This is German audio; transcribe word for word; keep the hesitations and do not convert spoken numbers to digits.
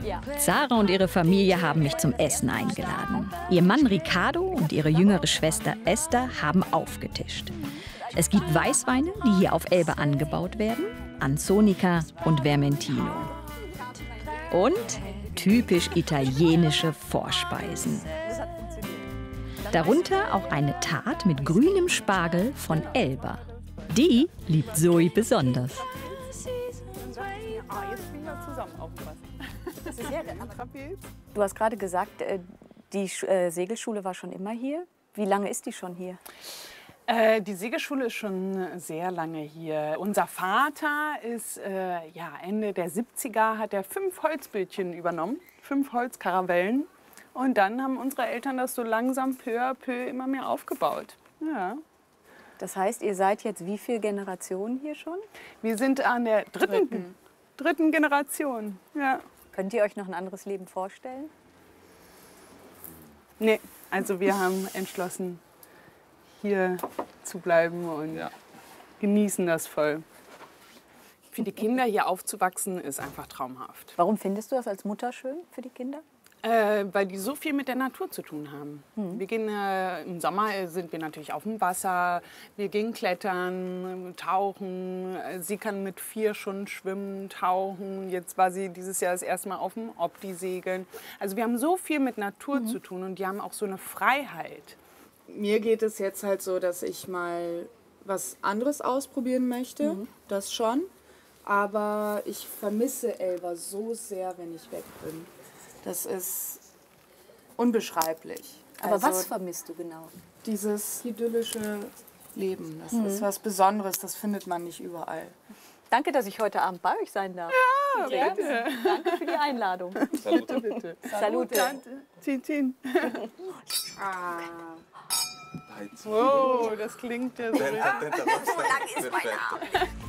Sarah und ihre Familie haben mich zum Essen eingeladen. Ihr Mann Ricardo und ihre jüngere Schwester Esther haben aufgetischt. Es gibt Weißweine, die hier auf Elbe angebaut werden, Anzonika und Vermentino. Und typisch italienische Vorspeisen. Darunter auch eine Tart mit grünem Spargel von Elba. Die liebt Zoe besonders. Du hast gerade gesagt, die Segelschule war schon immer hier. Wie lange ist die schon hier? Äh, die Segelschule ist schon sehr lange hier. Unser Vater ist äh, ja, Ende der siebziger, hat er fünf Holzbötchen übernommen, fünf Holzkaravellen. Und dann haben unsere Eltern das so langsam peu à peu immer mehr aufgebaut. Ja. Das heißt, ihr seid jetzt wie viele Generationen hier schon? Wir sind an der dritten, dritten. dritten Generation. Ja. Könnt ihr euch noch ein anderes Leben vorstellen? Nee, also wir haben entschlossen, hier zu bleiben und ja. genießen das voll. Für die Kinder hier aufzuwachsen ist einfach traumhaft. Warum findest du das als Mutter schön für die Kinder? Äh, weil die so viel mit der Natur zu tun haben. Mhm. Wir gehen, äh, im Sommer sind wir natürlich auf dem Wasser, wir gehen klettern, tauchen. Sie kann mit vier schon schwimmen, tauchen. Jetzt war sie dieses Jahr das erste Mal auf dem Opti segeln. Also wir haben so viel mit Natur mhm. zu tun und die haben auch so eine Freiheit. Mir geht es jetzt halt so, dass ich mal was anderes ausprobieren möchte, mhm. das schon. Aber ich vermisse Elba so sehr, wenn ich weg bin. Das ist unbeschreiblich. Aber also, was vermisst du genau? Dieses idyllische Leben, das mhm. ist was Besonderes, das findet man nicht überall. Danke, dass ich heute Abend bei euch sein darf. Ja, bitte. Danke für die Einladung. Salute, bitte. Salute. Salute. Tin, tin. Ah. Oh, das klingt ja so. So lang ist mein Arm.